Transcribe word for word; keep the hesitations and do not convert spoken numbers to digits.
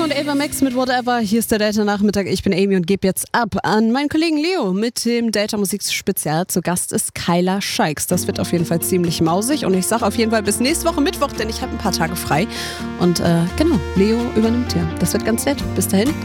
und Ava Max mit Whatever. Hier ist der Data-Nachmittag. Ich bin Amy und gebe jetzt ab an meinen Kollegen Leo mit dem Data-Musik-Spezial. Zu Gast ist Kyla Scheiks. Das wird auf jeden Fall ziemlich mausig und ich sage auf jeden Fall bis nächste Woche Mittwoch, denn ich habe ein paar Tage frei. Und äh, genau, Leo übernimmt hier. Das wird ganz nett. Bis dahin,